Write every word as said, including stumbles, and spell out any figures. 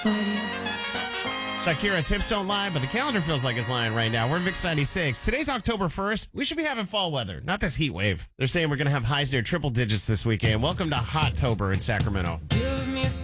Shakira's hips don't lie, but the calendar feels like it's lying right now. We're in Vix ninety-six. Today's October first. We should be having fall weather, not this heat wave. They're saying we're going to have highs near triple digits this weekend. Welcome to Hot-tober in Sacramento.